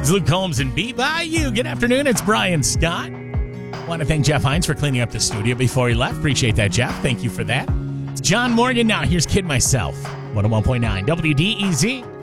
It's Luke Combs and Be By You. Good afternoon. It's Brian Scott. Want to thank Jeff Hines for cleaning up the studio before he left. Appreciate that, Jeff. Thank you for that. It's John Morgan now. Here's Kid Myself. 101.9 WDEZ.